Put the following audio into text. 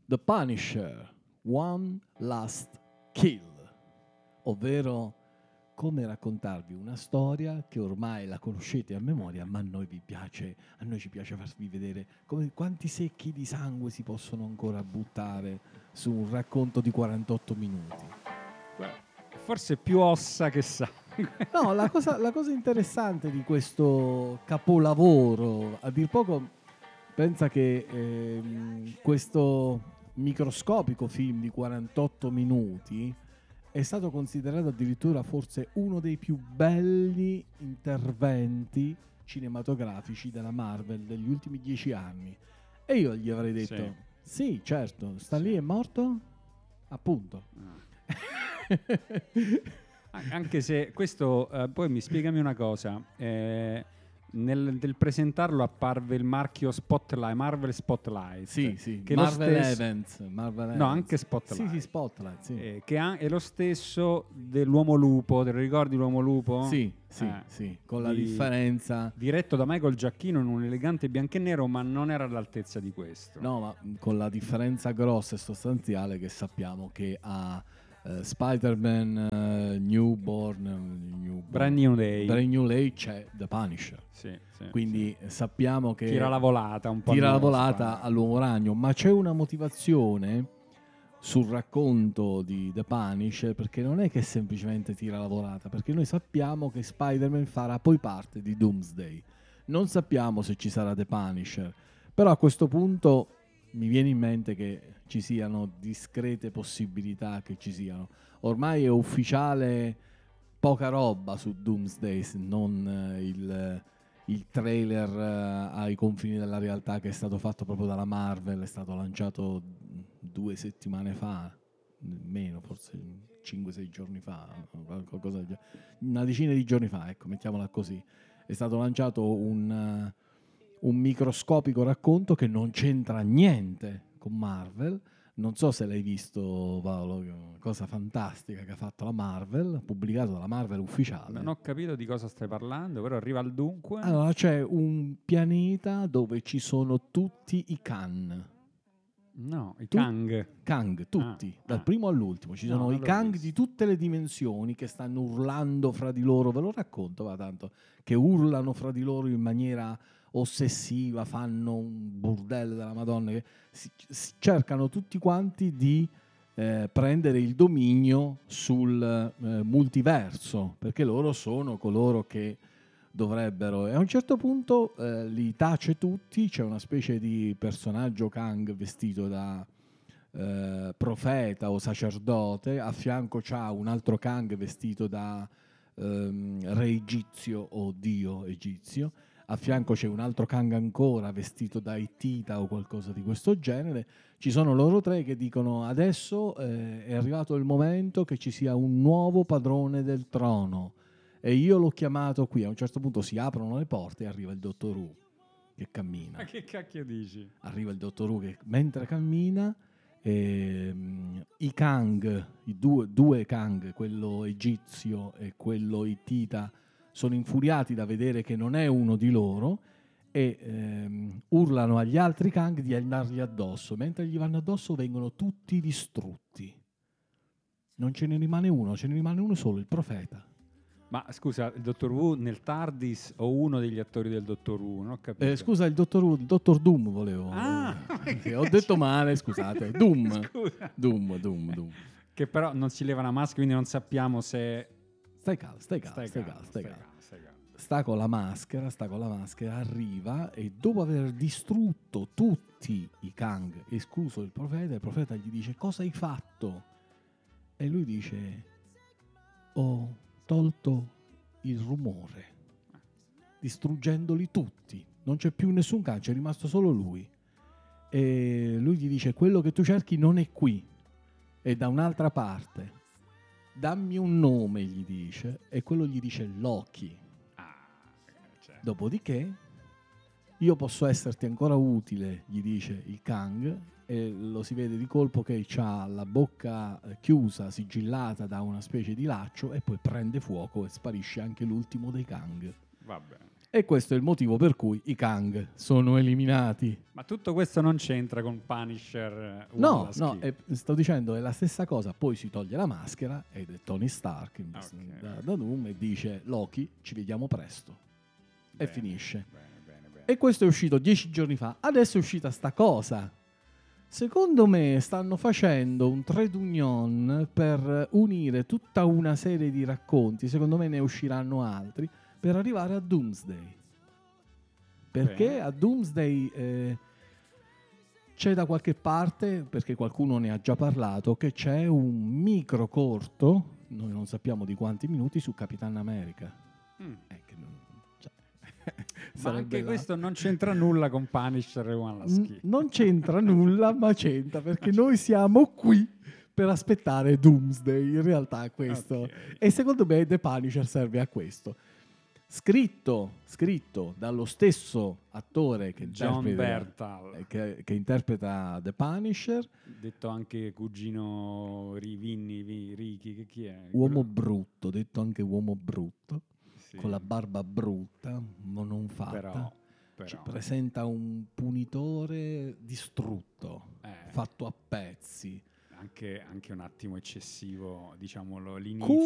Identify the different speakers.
Speaker 1: The Punisher, One Last Kill, ovvero come raccontarvi una storia che ormai la conoscete a memoria, ma a noi ci piace farvi vedere quanti secchi di sangue si possono ancora buttare su un racconto di 48 minuti.
Speaker 2: Forse più ossa che sangue.
Speaker 1: No, la cosa interessante di questo capolavoro, a dir poco, pensa che questo microscopico film di 48 minuti è stato considerato addirittura forse uno dei più belli interventi cinematografici della Marvel degli ultimi 10 anni. E io gli avrei detto, sì certo, Stan Lee è morto? Appunto.
Speaker 2: Anche se questo, poi spiegami una cosa, nel presentarlo apparve il marchio Spotlight, Marvel Spotlight.
Speaker 1: Sì,
Speaker 2: che
Speaker 1: Marvel
Speaker 2: lo stesso,
Speaker 1: Events.
Speaker 2: No, anche Spotlight.
Speaker 1: Sì, Spotlight, sì.
Speaker 2: Che è lo stesso dell'Uomo Lupo, te lo ricordi l'Uomo Lupo?
Speaker 1: Sì, con la differenza...
Speaker 2: Diretto da Michael Giacchino in un elegante bianco e nero, ma non era all'altezza di questo.
Speaker 1: No, ma con la differenza grossa e sostanziale che sappiamo che ha Spider-Man
Speaker 2: Brand New Day
Speaker 1: c'è The Punisher.
Speaker 2: Sì,
Speaker 1: quindi sappiamo che
Speaker 2: tira la volata un po'.
Speaker 1: Tira la volata all'uomo ragno, ma c'è una motivazione sul racconto di The Punisher, perché non è che semplicemente tira la volata, perché noi sappiamo che Spider-Man farà poi parte di Doomsday. Non sappiamo se ci sarà The Punisher, però a questo punto mi viene in mente che ci siano discrete possibilità che ci siano. Ormai è ufficiale poca roba su Doomsday, se non il trailer ai confini della realtà che è stato fatto proprio dalla Marvel, è stato lanciato 2 settimane fa, meno, forse 5-6 giorni fa, una decina di giorni fa, ecco, mettiamola così. È stato lanciato un microscopico racconto che non c'entra niente con Marvel. Non so se l'hai visto, Paolo, cosa fantastica che ha fatto la Marvel, pubblicato dalla Marvel ufficiale.
Speaker 2: Non ho capito di cosa stai parlando, però arriva al dunque.
Speaker 1: Allora, c'è un pianeta dove ci sono tutti i Kang.
Speaker 2: No, i Kang.
Speaker 1: Kang, tutti, dal primo all'ultimo. Ci sono i Kang di tutte le dimensioni che stanno urlando fra di loro. Ve lo racconto, va tanto, che urlano fra di loro in maniera ossessiva, fanno un bordello della Madonna, che cercano tutti quanti di prendere il dominio sul multiverso, perché loro sono coloro che dovrebbero, e a un certo punto li tace tutti. C'è una specie di personaggio Kang vestito da profeta o sacerdote, a fianco c'ha un altro Kang vestito da re egizio o dio egizio, a fianco c'è un altro Kang ancora vestito da Hittita o qualcosa di questo genere. Ci sono loro tre che dicono: adesso è arrivato il momento che ci sia un nuovo padrone del trono, e io l'ho chiamato qui. A un certo punto si aprono le porte e arriva il Dottor Who che cammina.
Speaker 2: Ma che cacchio dici?
Speaker 1: Arriva il Dottor Who che mentre cammina, i Kang, i due Kang, quello egizio e quello Hittita, sono infuriati da vedere che non è uno di loro e urlano agli altri Kang di andargli addosso. Mentre gli vanno addosso vengono tutti distrutti. Non ce ne rimane uno, ce ne rimane uno solo, il profeta.
Speaker 2: Ma scusa, il Dottor Who nel TARDIS o uno degli attori del Dottor Who? Non ho capito.
Speaker 1: Scusa, il Dottor Who, il Dottor Doom volevo. Ho detto male, scusate. Doom.
Speaker 2: Scusa.
Speaker 1: Doom.
Speaker 2: Che però non si leva la maschera, quindi non sappiamo se...
Speaker 1: Stai calmo. Sta con la maschera, arriva e dopo aver distrutto tutti i Kang, escluso il profeta gli dice: cosa hai fatto? E lui dice: ho tolto il rumore, distruggendoli tutti. Non c'è più nessun Kang, c'è rimasto solo lui. E lui gli dice: quello che tu cerchi non è qui, è da un'altra parte. Dammi un nome, gli dice, e quello gli dice Loki. Dopodiché io posso esserti ancora utile, gli dice il Kang, e lo si vede di colpo che ha la bocca chiusa, sigillata da una specie di laccio, e poi prende fuoco e sparisce anche l'ultimo dei Kang.
Speaker 2: Va bene.
Speaker 1: E questo è il motivo per cui i Kang sono eliminati.
Speaker 2: Ma tutto questo non c'entra con Punisher
Speaker 1: No,
Speaker 2: Lasky.
Speaker 1: sto dicendo è la stessa cosa. Poi si toglie la maschera ed è Tony Stark
Speaker 2: Ok.
Speaker 1: da Doom e dice Loki, ci vediamo presto. E
Speaker 2: Bene,
Speaker 1: finisce.
Speaker 2: bene.
Speaker 1: E questo è uscito 10 giorni fa. Adesso è uscita sta cosa. Secondo me stanno facendo un trade union per unire tutta una serie di racconti. Secondo me ne usciranno altri per arrivare a Doomsday. Perché
Speaker 2: Bene.
Speaker 1: a Doomsday c'è da qualche parte, perché qualcuno ne ha già parlato, che c'è un micro corto, noi non sappiamo di quanti minuti, su Capitan America. Che non, cioè,
Speaker 2: Ma
Speaker 1: sarebbe
Speaker 2: anche
Speaker 1: là.
Speaker 2: questo non c'entra nulla con Punisher e Lasky.
Speaker 1: Non c'entra nulla, ma c'entra perché noi siamo qui per aspettare Doomsday. In realtà è questo.
Speaker 2: Ok.
Speaker 1: E secondo me The Punisher serve a questo. Scritto dallo stesso attore che
Speaker 2: John
Speaker 1: interpreta,
Speaker 2: Bertal,
Speaker 1: che interpreta The Punisher,
Speaker 2: detto anche cugino Ricky, chi è?
Speaker 1: uomo brutto, detto anche uomo brutto,
Speaker 2: Sì,
Speaker 1: con la barba brutta, ma non fatta. Ci
Speaker 2: però.
Speaker 1: presenta un punitore distrutto, fatto a pezzi.
Speaker 2: Anche un attimo eccessivo, diciamolo, l'inizio.